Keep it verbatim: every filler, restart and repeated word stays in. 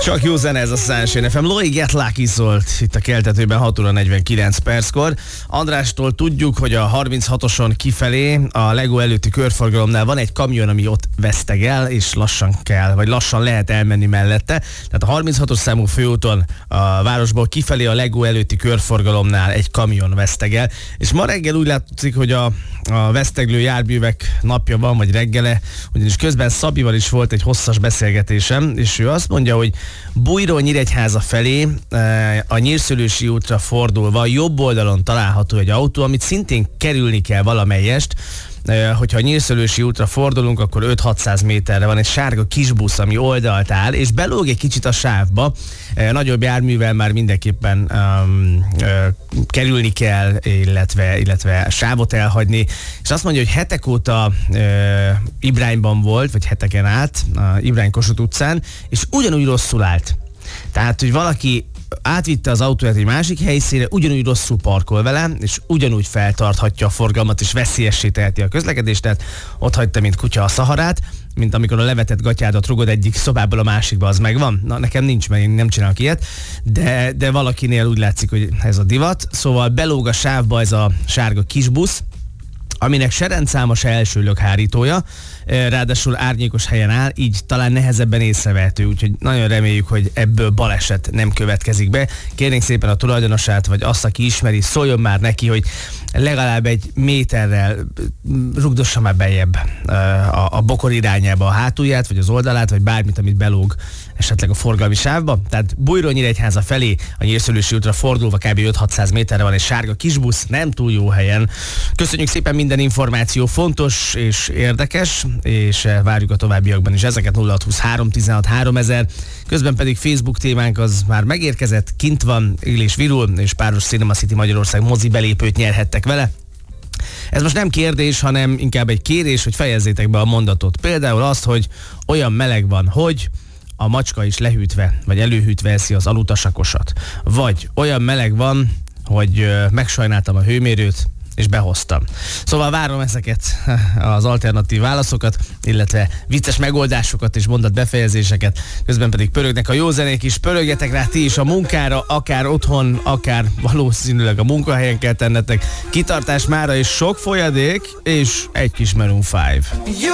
Csak jó zene ez a Sunshine ef em. Loi Get Lucky szólt itt a keltetőben hat óra negyvenkilenc perckor. Andrástól tudjuk, hogy a harminchatoson kifelé a Lego előtti körforgalomnál van egy kamion, ami ott vesztegel, és lassan kell, vagy lassan lehet elmenni mellette. Tehát a harminchatos számú főúton a városból kifelé a Lego előtti körforgalomnál egy kamion vesztegel. És ma reggel úgy látszik, hogy a, a veszteglő járművek napja van, vagy reggele, ugyanis közben Szabival is volt egy hosszas beszélgetésem, és ő azt mondja, hogy Bújról Nyíregyháza felé a Nyírszülősi útra fordulva jobb oldalon található egy autó, amit szintén kerülni kell valamelyest. Hogyha a Nyírszülősi útra fordulunk, akkor öt-hatszáz méterre van egy sárga kisbusz, ami oldalt áll, és belóg egy kicsit a sávba. Nagyobb járművel már mindenképpen um, uh, kerülni kell, illetve, illetve sávot elhagyni. És azt mondja, hogy hetek óta uh, Ibrányban volt, vagy heteken át, uh, Ibrány-Kossuth utcán, és ugyanúgy rosszul állt. Tehát, hogy valaki átvitte az autóját egy másik helyszínre, ugyanúgy rosszul parkol vele, és ugyanúgy feltarthatja a forgalmat, és veszélyessé teheti a közlekedést, tehát ott hagyta, mint kutya a szaharát, mint amikor a levetett gatyádat rugod egyik szobából a másikba, az megvan. Na, nekem nincs, mert én nem csinálok ilyet, de, de valakinél úgy látszik, hogy ez a divat. Szóval belóg a sávba ez a sárga kisbusz, aminek se rendszáma, se első lökhárítója, ráadásul árnyékos helyen áll, így talán nehezebben észrevehető, úgyhogy nagyon reméljük, hogy ebből baleset nem következik be. Kérnénk szépen a tulajdonosát, vagy azt, aki ismeri, szóljon már neki, hogy legalább egy méterrel rugdossa már bejebb a, a bokor irányába a hátulját, vagy az oldalát, vagy bármit, amit belóg esetleg a forgalmi sávba. Tehát Bújról Nyíregyháza felé a Nyírszülősi útra fordulva kb. öt-hatszáz méterre van egy sárga kisbusz, nem túl jó helyen. Köszönjük szépen, minden információ fontos és érdekes, és várjuk a továbbiakban is ezeket. Nulla hat huszonhárom tizenhat háromezer. Közben pedig Facebook témánk az már megérkezett, kint van, él és virul, és páros Cinema City Magyarország mozi belépőt nyerhettek vele. Ez most nem kérdés, hanem inkább egy kérés, hogy fejezzétek be a mondatot. Például azt, hogy olyan meleg van, hogy a macska is lehűtve, vagy előhűtve eszi az alutasakosat. Vagy olyan meleg van, hogy megsajnáltam a hőmérőt, és behoztam. Szóval várom ezeket az alternatív válaszokat, illetve vicces megoldásokat és mondatbefejezéseket. Közben pedig pörögnek a jó zenék is. Pörögjetek rá ti is a munkára, akár otthon, akár valószínűleg a munkahelyen kell tennetek. Kitartás mára, és sok folyadék, és egy kis Maroon öt.